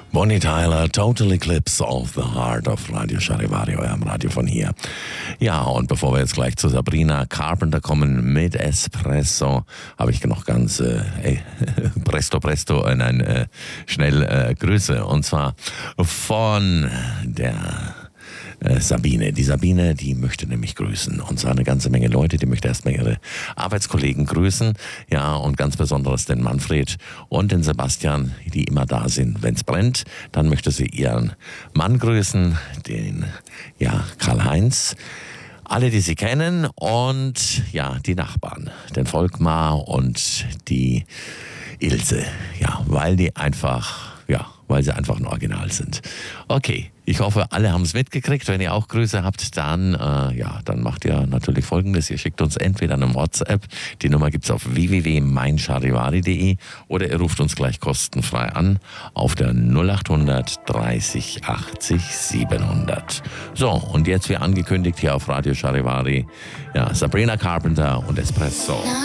Bonnie Tyler, Total Eclipse of the Heart auf Radio Charivari, eurem Radio von hier. Ja, und bevor wir jetzt gleich zu Sabrina Carpenter kommen mit Espresso, habe ich noch ganz schnell Grüße. Und zwar von der Sabine. Die Sabine, die möchte nämlich grüßen. Und zwar eine ganze Menge Leute, die möchte erstmal ihre Arbeitskollegen grüßen. Ja, und ganz besonders den Manfred und den Sebastian, die immer da sind, wenn es brennt. Dann möchte sie ihren Mann grüßen, den Karl-Heinz. Alle, die sie kennen und ja, die Nachbarn, den Volkmar und die Ilse. Ja, weil sie einfach ein Original sind. Okay, ich hoffe, alle haben es mitgekriegt. Wenn ihr auch Grüße habt, dann macht ihr natürlich Folgendes. Ihr schickt uns entweder eine WhatsApp, die Nummer gibt es auf www.meincharivari.de, oder ihr ruft uns gleich kostenfrei an auf der 0800 30 80 700. So, und jetzt wie angekündigt hier auf Radio Charivari, Sabrina Carpenter und Espresso.